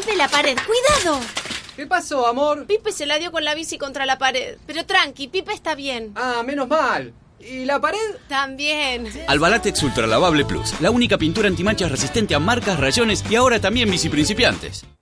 Pipe la pared. ¡Cuidado! ¿Qué pasó, amor? Pipe se la dio con la bici contra la pared. Pero tranqui, Pipe está bien. Ah, menos mal. ¿Y la pared? También. Albalatex Ultra Lavable Plus, la única pintura antimanchas resistente a marcas, rayones y ahora también biciprincipiantes.